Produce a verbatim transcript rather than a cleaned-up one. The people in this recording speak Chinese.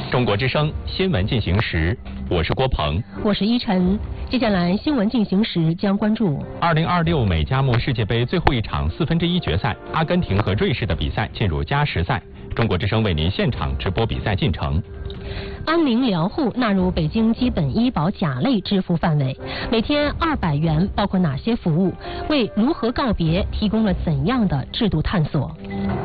中国之声新闻进行时，我是郭鹏， 我是依晨。接下来新闻进行时将关注二零二六美加墨世界杯最后一场四分之一决赛，阿根廷和瑞士的比赛进入加时赛。中国之声为您现场直播比赛进程。 安宁疗护纳入北京基本医保甲类支付范围，每天二百元包括哪些服务？为如何告别提供了怎样的制度探索？